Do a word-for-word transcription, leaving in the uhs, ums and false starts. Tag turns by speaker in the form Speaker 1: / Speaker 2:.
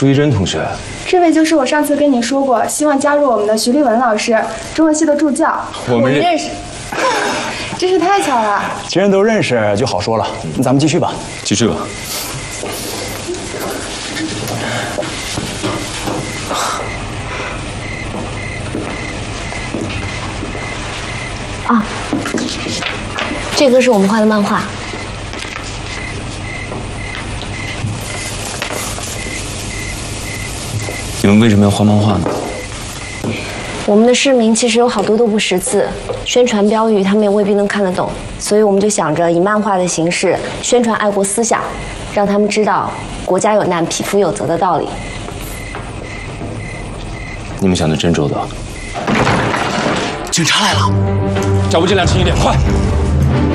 Speaker 1: 朱一真同学，
Speaker 2: 这位就是我上次跟你说过，希望加入我们的徐立文老师，中文系的助教。
Speaker 1: 我们
Speaker 2: 认识，真是太巧了。
Speaker 3: 既然都认识，就好说了。那咱们继续吧。
Speaker 1: 继续吧。
Speaker 4: 啊，这个是我们画的漫画。
Speaker 1: 你们为什么要画漫画呢？
Speaker 4: 我们的市民其实有好多都不识字，宣传标语他们也未必能看得懂，所以我们就想着以漫画的形式宣传爱国思想，让他们知道国家有难，匹夫有责的道理。
Speaker 1: 你们想的真周到。
Speaker 3: 警察来了，
Speaker 1: 脚步尽量轻一点，快！